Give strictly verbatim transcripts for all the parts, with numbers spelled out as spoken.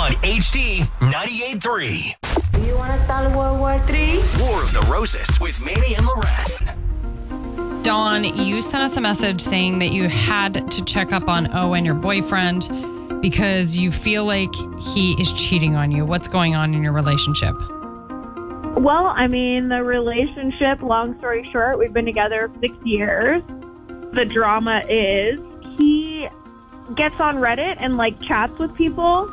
on H D ninety-eight point three. Do you want to start World War Three? War of the Roses with Manny and Loren. Dawn, you sent us a message saying that you had to check up on Owen, your boyfriend, because you feel like he is cheating on you. What's going on in your relationship? Well, I mean, the relationship, long story short, we've been together six years. The drama is he gets on Reddit and, like, chats with people,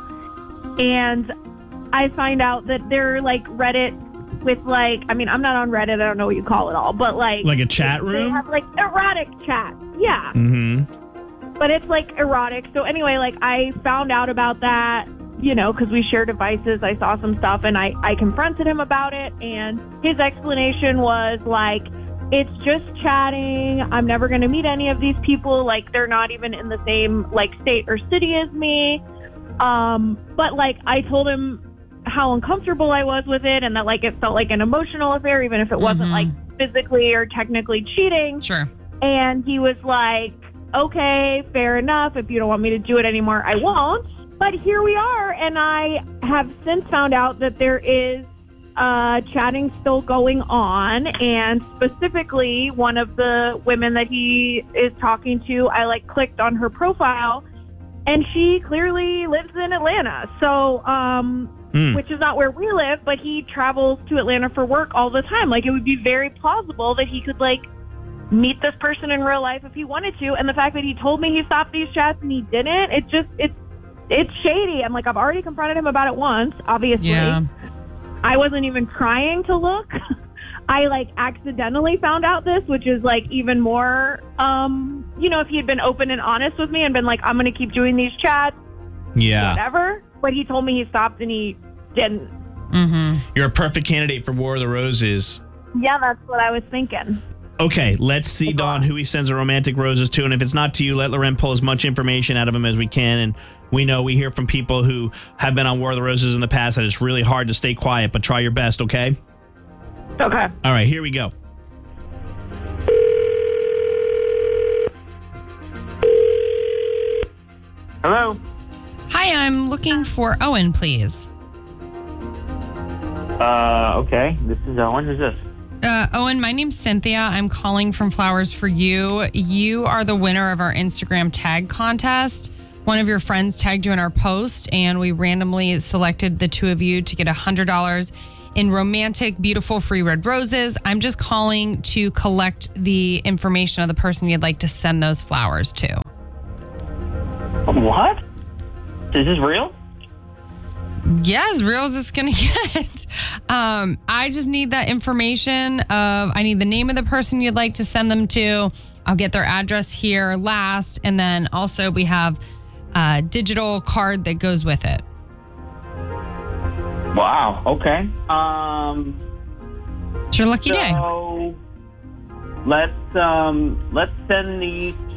and I find out that they're, like, Reddit with, like, I mean, I'm not on Reddit. I don't know what you call it all, but, like... Like a chat room? They have, like, erotic chat. Yeah. Mm-hmm. But it's, like, erotic. So, anyway, like, I found out about that, you know, because we share devices. I saw some stuff, and I, I confronted him about it, and his explanation was, like, it's just chatting. I'm never going to meet any of these people. Like, they're not even in the same, like, state or city as me. Um, but, like, I told him how uncomfortable I was with it and that, like, it felt like an emotional affair, even if it wasn't, Mm-hmm. like, physically or technically cheating. Sure. And he was like, okay, fair enough. If you don't want me to do it anymore, I won't. But here we are, and I have since found out that there is uh, chatting still going on, and specifically one of the women that he is talking to, I, like, clicked on her profile, and she clearly lives in Atlanta. So, um, mm. which is not where we live, but he travels to Atlanta for work all the time. Like, it would be very plausible that he could, like, meet this person in real life if he wanted to. And the fact that he told me he stopped these chats and he didn't, it just, it's, it's shady. I'm like, I've already confronted him about it once, obviously. Yeah. I wasn't even trying to look. I, like, accidentally found out this, which is, like, even more, um, you know, if he had been open and honest with me and been like, I'm going to keep doing these chats, yeah, whatever. But he told me he stopped and he didn't. Mm-hmm. You're a perfect candidate for War of the Roses. Yeah, that's what I was thinking. Okay, let's see, Dawn, who he sends the romantic roses to. And if it's not to you, let Loren pull as much information out of him as we can. And we know we hear from people who have been on War of the Roses in the past that it's really hard to stay quiet, but try your best, okay? Okay. All right, here we go. Hello? Hi, I'm looking for Owen, please. Uh, okay. This is Owen. Who's this? Uh, Owen, my name's Cynthia. I'm calling from Flowers for You. You are the winner of our Instagram tag contest. One of your friends tagged you in our post, and we randomly selected the two of you to get one hundred dollars in romantic, beautiful, free red roses. I'm just calling to collect the information of the person you'd like to send those flowers to. What? Is this real? Yeah, as real as it's going to get. Um, I just need that information of, I need the name of the person you'd like to send them to. I'll get their address here last. And then also we have a digital card that goes with it. Wow. Okay. Um, It's your lucky so day. let's, um, let's send these